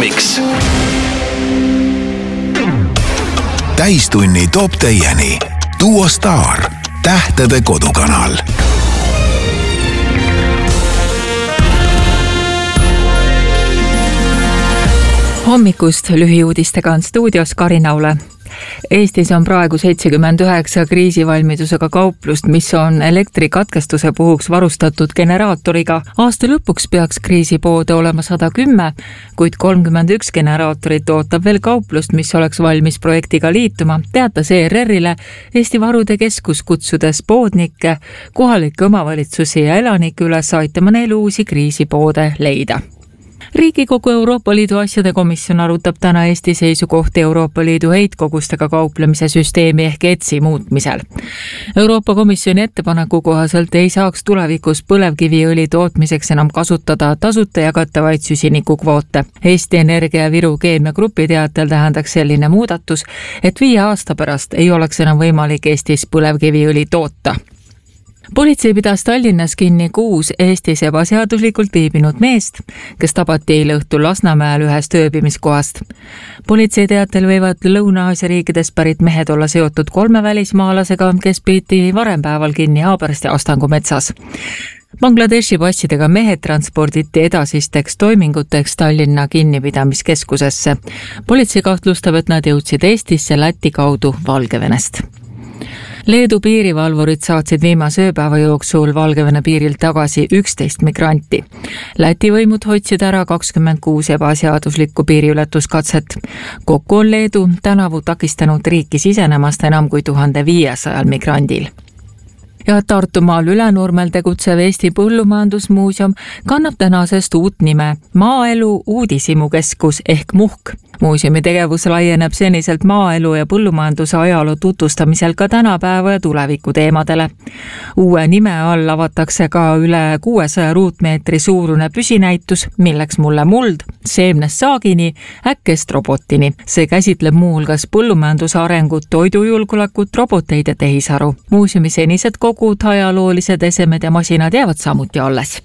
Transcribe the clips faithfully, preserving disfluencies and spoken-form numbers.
Hitmix. Täistunni top teieni Duo Star, tähtede kodukanal. Hommikust lühiuudistega on stuudios Karin Aule. Eestis on praegu seitsekümmend üheksa kriisivalmidusega kauplust, mis on elektrikatkestuse puhuks varustatud generaatoriga. Aasta lõpuks peaks kriisipoode olema sada kümme, kuid kolmkümmend üks generaatorit ootab veel kauplust, mis oleks valmis projektiga liituma, teatas E R R-ile Eesti Varude Keskus, kutsudes poodnikke, kohalikke omavalitsusi ja elanikke üles aitama neil uusi kriisipoode leida. Riigikogu Euroopa Liidu asjade komisjon arutab täna Eesti seisukohti Euroopa Liidu heitkogustega kauplemise süsteemi ehk E T S I muutmisel. Euroopa Komisjoni ettepaneku kohaselt ei saaks tulevikus põlevkiviõli tootmiseks enam kasutada tasuta jagatavaid süsinikukvoote. Eesti Energia ja Viru keemiagrupi teatel tähendaks selline muudatus, et viie aasta pärast ei oleks enam võimalik Eestis põlevkiviõli toota. Politsei pidas Tallinnas kinni kuus Eestis ebaseaduslikult viibinud meest, kes tabati eile õhtul Lasnamäel ühest ööbimiskohast. Politsei teatel võivad Lõuna-Aasia riikidest pärit mehed olla seotud kolme välismaalasega, kes peeti varem päeval kinni Haabersti Astangu metsas. Bangladeshi passidega mehed transporditi edasisteks toiminguteks Tallinna kinnipidamiskeskusesse. Politsei kahtlustab, et nad jõudsid Eestisse Läti kaudu Valgevenest. Leedu piirivalvurid saatsid viimase ööpäeva jooksul Valgevene piirilt tagasi üksteist migranti. Läti võimud hoidsid ära kakskümmend kuus ebaseaduslikku piiriületuskatset. Kokku on Leedu tänavu takistanud riiki sisenemast enam kui tuhande viiesajal migrandil. Ja Tartumaal Ülenurmel tegutsev Eesti Põllumajandusmuuseum kannab tänasest uut nime Maaelu Uudishimukeskus ehk Muhk. Muuseumi tegevus laieneb seniselt maaelu ja põllumajanduse ajaloo tutvustamisel ka tänapäeva ja tuleviku teemadele. Uue nime all avatakse ka üle kuuesaja ruutmeetri suurune püsinäitus, milleks mulle muld, seemnest saagini, äkkest robotini. See käsitleb muuhulgas põllumajanduse arengut, toidujulgeolekut, roboteid ja tehisaru. Muuseumi senised kogud, ajaloolised esemed ja masinad jäävad samuti alles.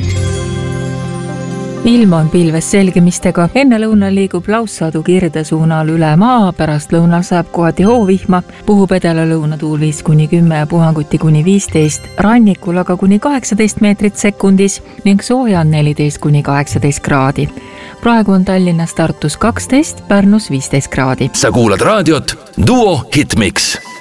Ilm on pilves selgimistega. Enne lõunal liigub laussadu kirde suunal üle maa, pärast lõunal saab kohati hoovihma, puhub edela lõunatuul viis kuni kümme ja puhanguti kuni viisteist, rannikul aga kuni kaheksateist meetrit sekundis ning sooja on neliteist kuni kaheksateist kraadi. Praegu on Tallinnas, Tartus kaksteist, Pärnus viisteist kraadi. Sa kuulad raadiot Duo Hitmix.